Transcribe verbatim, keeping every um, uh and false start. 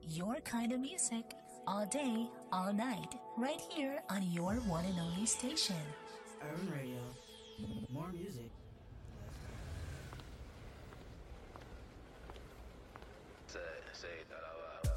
your kind of music, all day, all night, right here on your one and only station. Urban Radio.